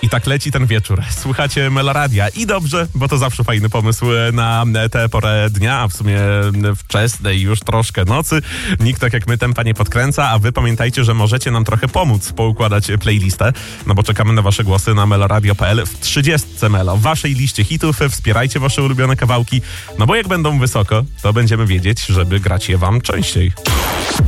I tak leci ten wieczór. Słuchacie Meloradia i dobrze, bo to zawsze fajny pomysł na tę porę dnia, a w sumie wczesnej już troszkę nocy. Nikt tak jak my tempa nie podkręca, a wy pamiętajcie, że możecie nam trochę pomóc poukładać playlistę, no bo czekamy na wasze głosy na meloradio.pl w 30 Melo. W waszej liście hitów wspierajcie wasze ulubione kawałki, no bo jak będą wysoko, to będziemy wiedzieć, żeby grać je wam częściej.